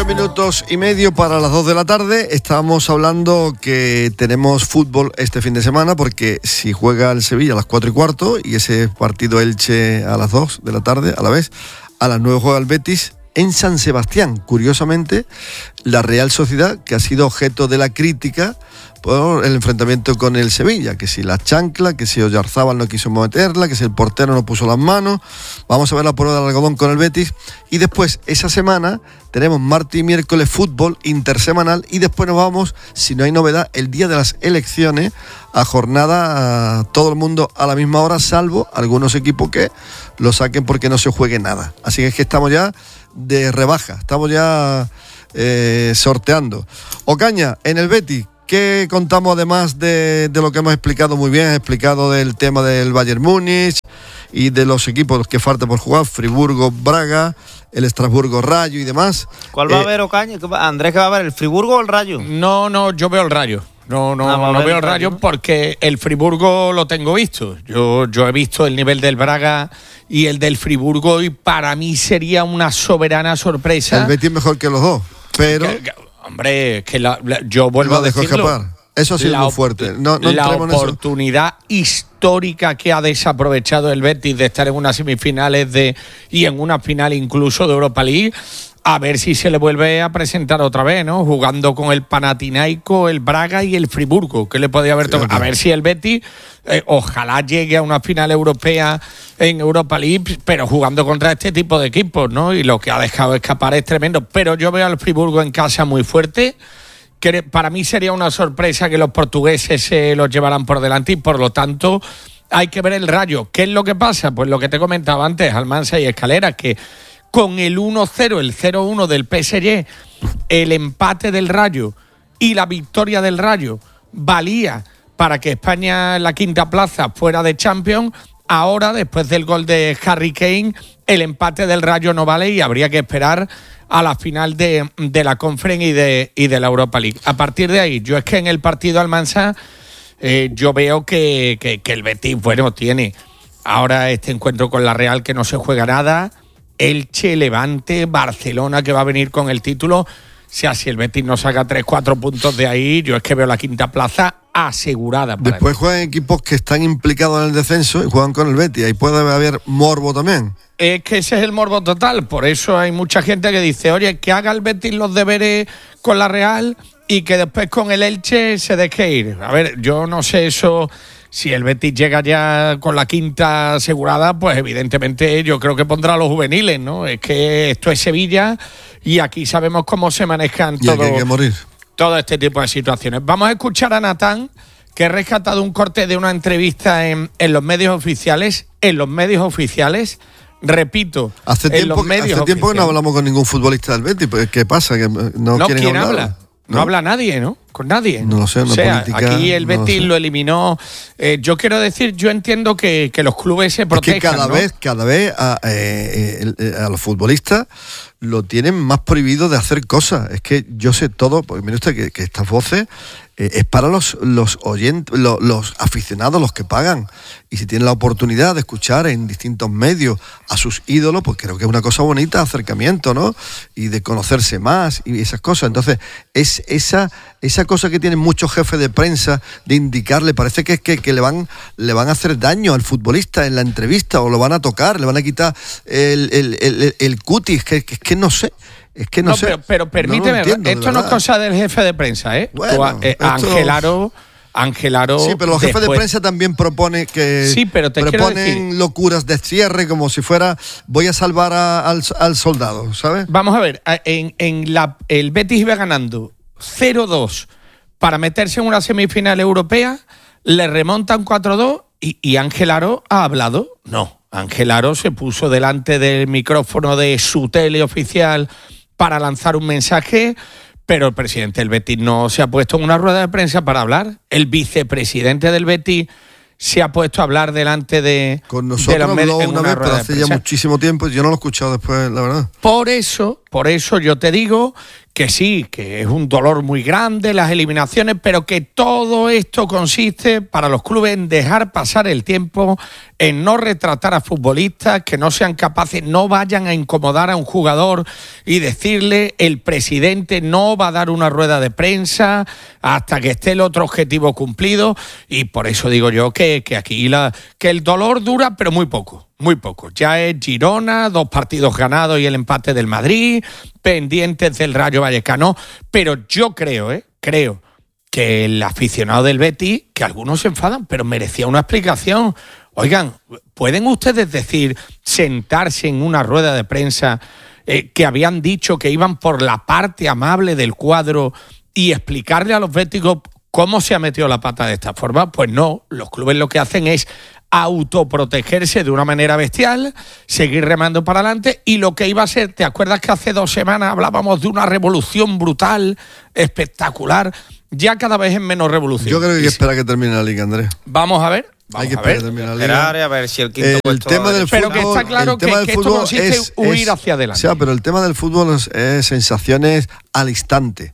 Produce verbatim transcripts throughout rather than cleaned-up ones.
minutos y medio para las dos de la tarde. Estábamos hablando que tenemos fútbol este fin de semana, porque si juega el Sevilla a las cuatro y cuarto y ese partido Elche a las dos de la tarde a la vez, a las nueve juega el Betis en San Sebastián. Curiosamente, la Real Sociedad, que ha sido objeto de la crítica por el enfrentamiento con el Sevilla, que si la chancla, que si Oyarzábal no quiso meterla, que si el portero no puso las manos. Vamos a ver la prueba del algodón con el Betis. Y después, esa semana, tenemos martes y miércoles fútbol intersemanal, y después nos vamos, si no hay novedad, el día de las elecciones, a jornada a todo el mundo a la misma hora, salvo algunos equipos que lo saquen porque no se juegue nada. Así que es que estamos ya de rebaja, estamos ya eh, sorteando. Ocaña, en el Betis, ¿qué contamos además de, de lo que hemos explicado muy bien? He explicado del tema del Bayern Múnich y de los equipos que faltan por jugar, Friburgo, Braga, el Estrasburgo, Rayo y demás. ¿Cuál va eh, a haber, Ocaña? Andrés, ¿qué va a haber? ¿El Friburgo o el Rayo? No, no, yo veo el Rayo. No, no, Ah, no veo el Rayo, Rayo, ¿no? porque el Friburgo lo tengo visto. Yo, yo he visto el nivel del Braga y el del Friburgo, y para mí sería una soberana sorpresa. El Betis es mejor que los dos, pero Que- que- hombre, que la, la- yo vuelvo lo a dejó decirlo. escapar. Eso ha sido La muy op- fuerte. No, no la entremos en eso. oportunidad histórica que ha desaprovechado el Betis de estar en unas semifinales de y en una final incluso de Europa League. A ver si se le vuelve a presentar otra vez, ¿no? Jugando con el Panathinaikos, el Braga y el Friburgo, que le podía haber tocado. A ver si el Betis, eh, ojalá llegue a una final europea en Europa League, pero jugando contra este tipo de equipos, ¿no? Y lo que ha dejado escapar es tremendo. Pero yo veo al Friburgo en casa muy fuerte, que para mí sería una sorpresa que los portugueses se los llevaran por delante, y por lo tanto hay que ver el Rayo. ¿Qué es lo que pasa? Pues lo que te comentaba antes, Almansa y Escalera, que con el uno cero, el cero uno del P S G, el empate del Rayo y la victoria del Rayo valía para que España en la quinta plaza fuera de Champions. Ahora, después del gol de Harry Kane, el empate del Rayo no vale y habría que esperar a la final de, de la Conference y de, y de la Europa League. A partir de ahí, yo es que en el partido Almansa, eh, yo veo que, que, que el Betis, bueno, tiene ahora este encuentro con la Real, que no se juega nada, Elche, Levante, Barcelona, que va a venir con el título. O sea, si el Betis no saca tres, cuatro puntos de ahí, yo es que veo la quinta plaza asegurada. Para Después juegan equipos que están implicados en el descenso y juegan con el Betis. Ahí puede haber morbo también. Es que ese es el morbo total. Por eso hay mucha gente que dice, oye, que haga el Betis los deberes con la Real y que después con el Elche se deje ir. A ver, yo no sé eso. Si el Betis llega ya con la quinta asegurada, pues evidentemente yo creo que pondrá a los juveniles, ¿no? Es que esto es Sevilla y aquí sabemos cómo se manejan Y hay todo, que, hay que morir. todo este tipo de situaciones. Vamos a escuchar a Natán, que he rescatado un corte de una entrevista en, en los medios oficiales. En los medios oficiales, repito, Hace en tiempo, los que- medios hace tiempo que no oficiales. hablamos con ningún futbolista del Betis. Pues, ¿qué pasa? ¿Que no, No, quieren ¿quién hablar? habla? No, no habla nadie, ¿no? Con nadie. No lo sé, o una sea, política, aquí el no lo Betis sé. lo, eliminó. Eh, yo quiero decir, yo entiendo que, que los clubes se Es protejan, que cada ¿no? vez, cada vez a, eh, eh, a los futbolistas lo tienen más prohibido de hacer cosas. Es que yo sé todo, porque mire usted que, que estas voces eh, es para los, los oyentes, los, los aficionados, los que pagan. Y si tienen la oportunidad de escuchar en distintos medios a sus ídolos, pues creo que es una cosa bonita, acercamiento, ¿no? Y de conocerse más y esas cosas. Entonces, es esa, esa cosa que tienen muchos jefes de prensa de indicarle, parece que es que, que le van, le van a hacer daño al futbolista en la entrevista, o lo van a tocar, le van a quitar el, el, el, el cutis, que, que es que no sé. Es que no, No, sé. pero, pero permíteme, no lo entiendo, de esto no es verdad. cosa del jefe de prensa, ¿eh? Bueno, Tú, eh, esto- Ángel Aro, Ángel Aro. Sí, pero los jefes de después- prensa también propone que Sí, pero te quiero proponen decir- locuras de cierre, como si fuera voy a salvar a- al, al soldado, ¿sabes? Vamos a ver, a- en, en la, el Betis iba ganando cero dos para meterse en una semifinal europea, le remontan cuatro dos y, y Ángel Aro ha hablado. No, Ángel Aro se puso delante del micrófono de su tele oficial para lanzar un mensaje, pero el presidente del Betis no se ha puesto en una rueda de prensa para hablar. El vicepresidente del Betis se ha puesto a hablar delante de, Con de nosotros los medios habló en una una vez, pero rueda de hace ya prensa. muchísimo tiempo. Yo no lo he escuchado después, la verdad. Por eso, por eso yo te digo que sí, que es un dolor muy grande las eliminaciones, pero que todo esto consiste para los clubes en dejar pasar el tiempo, en no retratar a futbolistas que no sean capaces, no vayan a incomodar a un jugador y decirle el presidente no va a dar una rueda de prensa hasta que esté el otro objetivo cumplido, y por eso digo yo que, que aquí la, que el dolor dura pero muy poco. Muy poco. Ya es Girona, dos partidos ganados y el empate del Madrid, pendientes del Rayo Vallecano, pero yo creo, ¿eh? Creo que el aficionado del Betis, que algunos se enfadan, pero merecía una explicación. Oigan, ¿pueden ustedes decir, sentarse en una rueda de prensa eh, que habían dicho que iban por la parte amable del cuadro y explicarle a los béticos cómo se ha metido la pata de esta forma? Pues no, los clubes lo que hacen es autoprotegerse de una manera bestial, seguir remando para adelante, y lo que iba a ser, ¿te acuerdas que hace dos semanas hablábamos de una revolución brutal, espectacular? Ya cada vez es menos revolución. Yo creo que hay que esperar a que termine la liga, Andrés. Vamos a ver. Vamos hay que a esperar ver. a que termine la liga. Esperar a ver si el quinto el puesto tema del pero fútbol, que está claro que, que esto consiste es, en huir es, hacia adelante. O sea, pero el tema del fútbol es, es sensaciones al instante.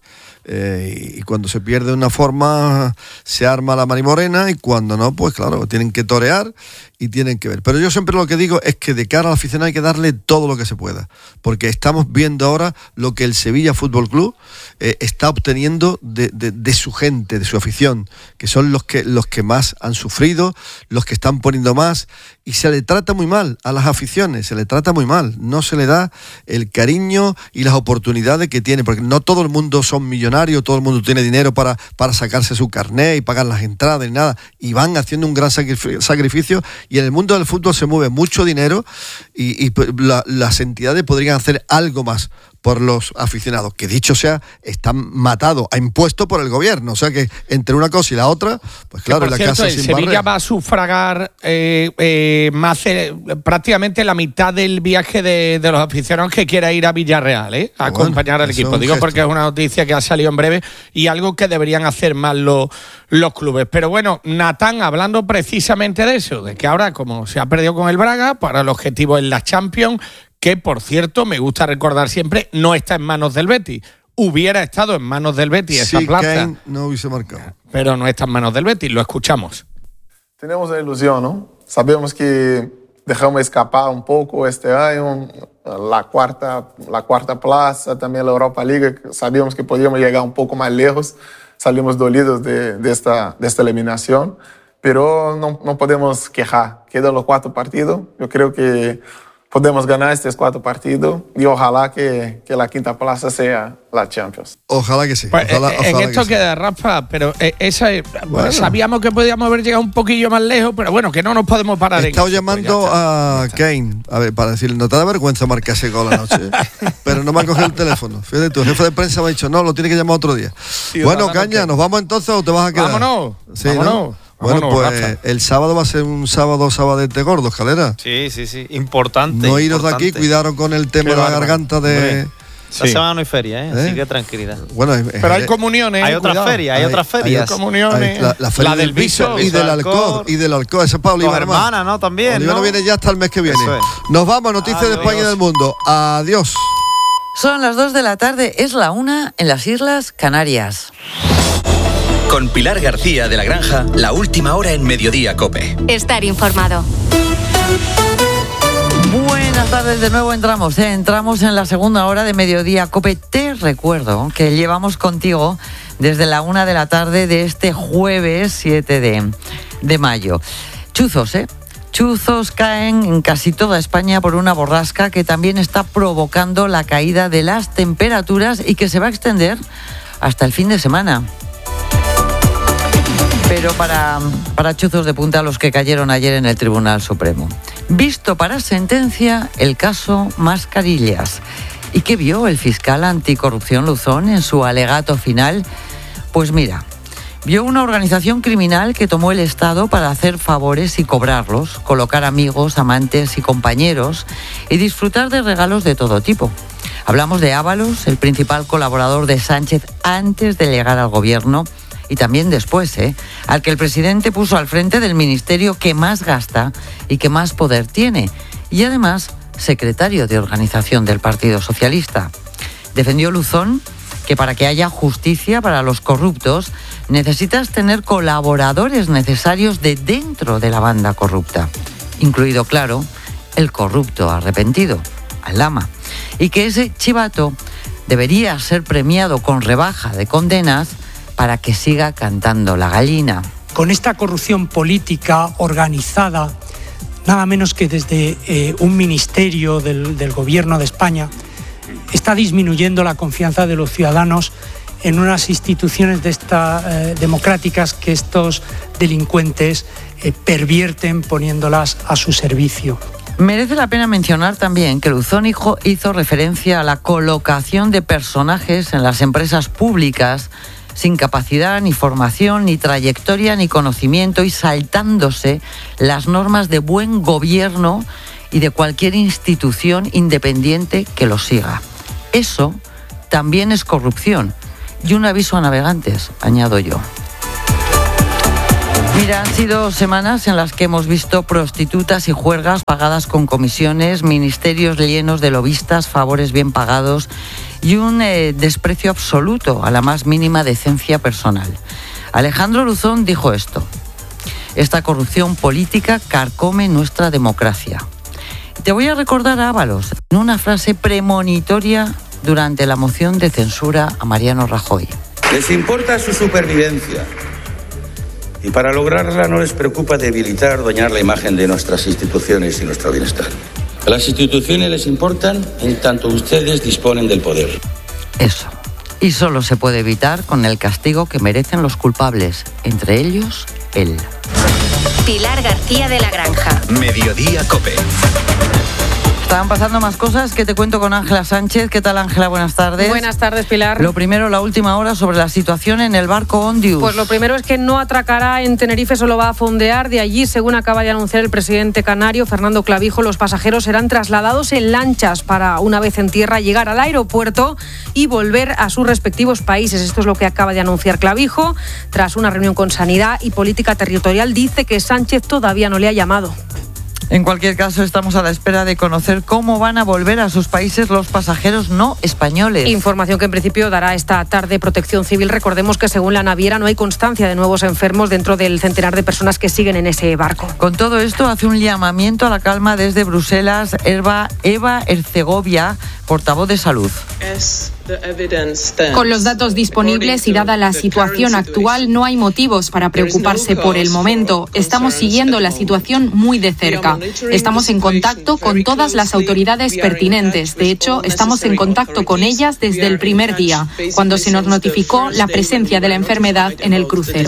Eh, y cuando se pierde de una forma se arma la marimorena, y cuando no, pues claro, tienen que torear y tienen que ver. Pero yo siempre lo que digo es que de cara al aficionado hay que darle todo lo que se pueda, porque estamos viendo ahora lo que el Sevilla Fútbol Club eh, está obteniendo de, de, de su gente, de su afición, que son los que, los que más han sufrido, los que están poniendo más, y se le trata muy mal a las aficiones, se le trata muy mal, no se le da el cariño y las oportunidades que tiene, porque no todo el mundo son millonarios, todo el mundo tiene dinero para, para sacarse su carné y pagar las entradas y nada, y van haciendo un gran sacrificio, y en el mundo del fútbol se mueve mucho dinero, y, y la, las entidades podrían hacer algo más por los aficionados, que dicho sea, están matados a impuestos por el gobierno. O sea que entre una cosa y la otra, pues claro, por la cierto, casa el sin Sevilla barrer. va a sufragar eh, eh, más eh, prácticamente la mitad del viaje de, de los aficionados que quiera ir a Villarreal, ¿eh? a bueno, acompañar al equipo. es Digo gesto. porque es una noticia que ha salido en breve y algo que deberían hacer más los, los clubes. Pero bueno, Natán, hablando precisamente de eso, de que ahora, como se ha perdido con el Braga, para el objetivo es la Champions, que por cierto, me gusta recordar siempre, no está en manos del Betis. Hubiera estado en manos del Betis esa Sí, plaza, Kane no hubiese marcado. pero no está en manos del Betis. Lo escuchamos. Tenemos la ilusión, ¿no? Sabemos que dejamos escapar un poco este año, la cuarta, la cuarta plaza, también la Europa League, sabíamos que podíamos llegar un poco más lejos, salimos dolidos de, de, esta, de esta eliminación, pero no, no podemos quejar, quedan los cuatro partidos, yo creo que podemos ganar estos cuatro partidos y ojalá que, que la quinta plaza sea la Champions. Ojalá que sí. Pues, Ojalá, eh, ojalá en que esto sí. queda, Rafa, pero eh, esa, Bueno. sabíamos que podíamos haber llegado un poquillo más lejos, pero bueno, que no nos podemos parar. He en estado eso, llamando pues ya a Kane a ver, para decirle, no te da vergüenza marcar ese gol anoche, pero no me ha cogido el teléfono. Fíjate, tu jefe de prensa me ha dicho, no, lo tiene que llamar otro día. Bueno, Caña, ¿nos vamos entonces o te vas a quedar? Vámonos, Sí, vámonos. ¿no? Bueno, Vámonos, pues Rafa. el sábado va a ser un sábado sabadete gordo, Escalera. Sí, sí, sí. Importante. No iros de aquí, importante. cuidaros con el tema Qué de la bárbaro. garganta de... Hombre. Esta Sí. semana no hay feria, ¿eh? ¿Eh? Así que tranquilidad. Bueno, Pero hay comuniones. Hay eh, otras cuidado. ferias, hay Hay- otras hay ferias. comuniones. Hay la, la feria La del Viso. y del Viso Alcor. Alcor. Y del Alcor. Esa es para Tus Oliver, hermano. hermanas, ¿no? También, Oliver ¿no? no viene ya hasta el mes que viene. Eso es. Nos vamos, noticias de Adiós. España y del mundo. Adiós. Son las dos de la tarde, es la una en las Islas Canarias. Con Pilar García de la Granja, la última hora en Mediodía COPE. Estar informado. Buenas tardes, de nuevo entramos, ¿eh? entramos en la segunda hora de Mediodía COPE. Te recuerdo que llevamos contigo desde la una de la tarde de este jueves siete de mayo. Chuzos, ¿eh? Chuzos caen en casi toda España por una borrasca que también está provocando la caída de las temperaturas y que se va a extender hasta el fin de semana. Pero para, para chuzos de punta los que cayeron ayer en el Tribunal Supremo. Visto para sentencia el caso Mascarillas. ¿Y qué vio el fiscal anticorrupción Luzón en su alegato final? Pues mira, vio una organización criminal que tomó el Estado para hacer favores y cobrarlos, colocar amigos, amantes y compañeros y disfrutar de regalos de todo tipo. Hablamos de Ábalos, el principal colaborador de Sánchez antes de llegar al gobierno, y también después, ¿eh? al que el presidente puso al frente del ministerio que más gasta y que más poder tiene, y además secretario de organización del Partido Socialista. Defendió Luzón que para que haya justicia para los corruptos necesitas tener colaboradores necesarios de dentro de la banda corrupta, incluido, claro, el corrupto arrepentido, Aldama, y que ese chivato debería ser premiado con rebaja de condenas para que siga cantando la gallina. Con esta corrupción política organizada, nada menos que desde eh, un ministerio del, del gobierno de España, está disminuyendo la confianza de los ciudadanos en unas instituciones de esta, eh, democráticas que estos delincuentes eh, pervierten poniéndolas a su servicio. Merece la pena mencionar también que Luzón hizo, hizo referencia a la colocación de personajes en las empresas públicas sin capacidad, ni formación, ni trayectoria, ni conocimiento y saltándose las normas de buen gobierno y de cualquier institución independiente que lo siga. Eso también es corrupción y un aviso a navegantes, añado yo. Mira, han sido semanas en las que hemos visto prostitutas y juergas pagadas con comisiones, ministerios llenos de lobistas, favores bien pagados y un eh, desprecio absoluto a la más mínima decencia personal. Alejandro Luzón dijo esto: esta corrupción política carcome nuestra democracia. Te voy a recordar a Ábalos en una frase premonitoria durante la moción de censura a Mariano Rajoy. Les importa su supervivencia y para lograrla no les preocupa debilitar o dañar la imagen de nuestras instituciones y nuestro bienestar. A las instituciones les importan en tanto ustedes disponen del poder. Eso. Y solo se puede evitar con el castigo que merecen los culpables, entre ellos, él. Pilar García de la Granja. Mediodía COPE. Estaban pasando más cosas que te cuento con Ángela Sánchez. ¿Qué tal, Ángela? Buenas tardes. Buenas tardes, Pilar. Lo primero, la última hora sobre la situación en el barco Ondius. Pues lo primero es que no atracará en Tenerife, solo va a fondear. De allí, según acaba de anunciar el presidente canario, Fernando Clavijo, los pasajeros serán trasladados en lanchas para, una vez en tierra, llegar al aeropuerto y volver a sus respectivos países. Esto es lo que acaba de anunciar Clavijo. Tras una reunión con Sanidad y Política Territorial, dice que Sánchez todavía no le ha llamado. En cualquier caso, estamos a la espera de conocer cómo van a volver a sus países los pasajeros no españoles. Información que en principio dará esta tarde Protección Civil. Recordemos que según la naviera no hay constancia de nuevos enfermos dentro del centenar de personas que siguen en ese barco. Con todo esto, hace un llamamiento a la calma desde Bruselas Eva, Eva Herzegovia, portavoz de Salud. Con los datos disponibles y dada la situación actual, no hay motivos para preocuparse por el momento. Estamos siguiendo la situación muy de cerca. Estamos en contacto con todas las autoridades pertinentes. De hecho, estamos en contacto con ellas desde el primer día, cuando se nos notificó la presencia de la enfermedad en el crucero.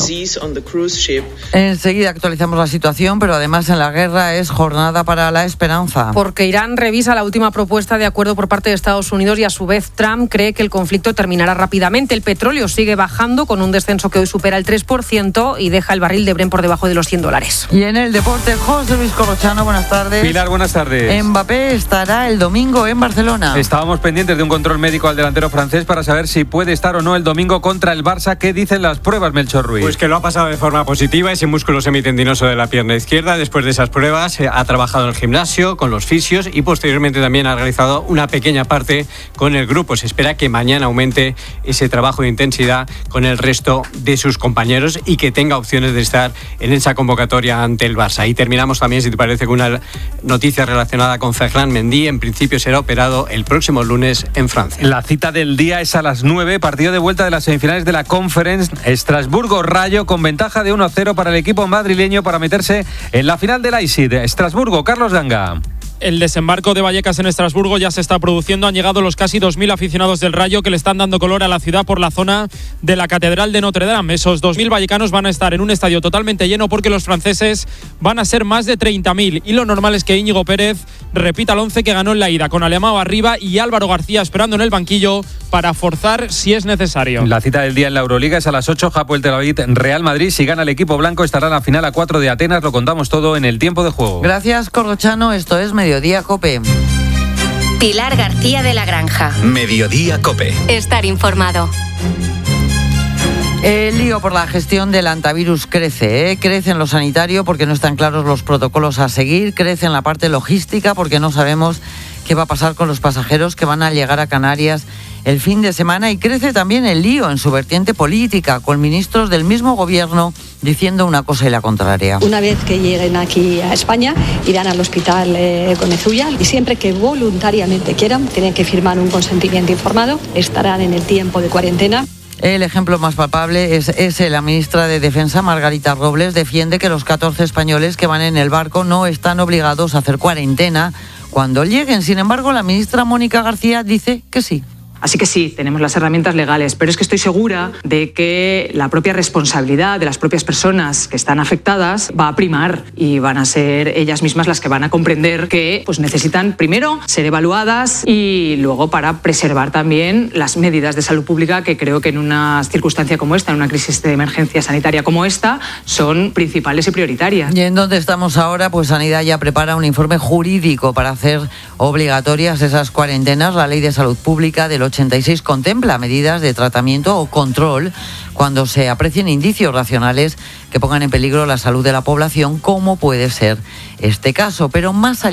Enseguida actualizamos la situación, pero además en la guerra es jornada para la esperanza. Porque Irán revisa la última propuesta de acuerdo por parte de Estados Unidos y a su vez Trump cree que el conflicto terminará rápidamente. El petróleo sigue bajando con un descenso que hoy supera el tres por ciento y deja el barril de Brent por debajo de los cien dólares. Y en el deporte, José Luis Corrochano, buenas tardes. Pilar, buenas tardes. Mbappé estará el domingo en Barcelona. Estábamos pendientes de un control médico al delantero francés para saber si puede estar o no el domingo contra el Barça. ¿Qué dicen las pruebas, Melchor Ruiz? Pues que lo ha pasado de forma positiva, ese músculo semitendinoso de la pierna izquierda. Después de esas pruebas ha trabajado en el gimnasio, con los fisios y posteriormente también ha realizado una pequeña parte con el grupo. Se espera que mañana aumente ese trabajo de intensidad con el resto de sus compañeros y que tenga opciones de estar en esa convocatoria ante el Barça. Y terminamos también, si te parece, con una noticia relacionada con Ferland Mendy. En principio será operado el próximo lunes en Francia. La cita del día es a las nueve, partido de vuelta de las semifinales de la Conference. Estrasburgo-Rayo con ventaja de uno a cero para el equipo madrileño para meterse en la final del I S I D. Estrasburgo, Carlos Ganga. El desembarco de Vallecas en Estrasburgo ya se está produciendo. Han llegado los casi dos mil aficionados del Rayo que le están dando color a la ciudad por la zona de la Catedral de Notre Dame. Esos dos mil vallecanos van a estar en un estadio totalmente lleno porque los franceses van a ser más de treinta mil. Y lo normal es que Íñigo Pérez repita el once que ganó en la ida, con Alemão arriba y Álvaro García esperando en el banquillo para forzar si es necesario. La cita del día en la Euroliga es a las ocho. Hapoel Tel Aviv, Real Madrid. Si gana el equipo blanco estará en la final a cuatro de Atenas. Lo contamos todo en el tiempo de juego. Gracias, Corrochano. Esto es Mediodía COPE. Pilar García de la Granja. Mediodía COPE. Estar informado. El lío por la gestión del antivirus crece, ¿eh? Crece en lo sanitario porque no están claros los protocolos a seguir, crece en la parte logística porque no sabemos qué va a pasar con los pasajeros que van a llegar a Canarias el fin de semana y crece también el lío en su vertiente política, con ministros del mismo gobierno diciendo una cosa y la contraria. Una vez que lleguen aquí a España, irán al hospital eh, Gomezuya y siempre que voluntariamente quieran, tienen que firmar un consentimiento informado, estarán en el tiempo de cuarentena. El ejemplo más palpable es ese. La ministra de Defensa, Margarita Robles, defiende que los catorce españoles que van en el barco no están obligados a hacer cuarentena cuando lleguen. Sin embargo, la ministra Mónica García dice que sí. Así que sí, tenemos las herramientas legales, pero es que estoy segura de que la propia responsabilidad de las propias personas que están afectadas va a primar y van a ser ellas mismas las que van a comprender que pues, necesitan primero ser evaluadas y luego para preservar también las medidas de salud pública que creo que en una circunstancia como esta, en una crisis de emergencia sanitaria como esta, son principales y prioritarias. ¿Y en dónde estamos ahora? Pues Sanidad ya prepara un informe jurídico para hacer obligatorias esas cuarentenas. La Ley de Salud Pública del ochenta y seis contempla medidas de tratamiento o control cuando se aprecien indicios racionales que pongan en peligro la salud de la población, como puede ser este caso. Pero más allá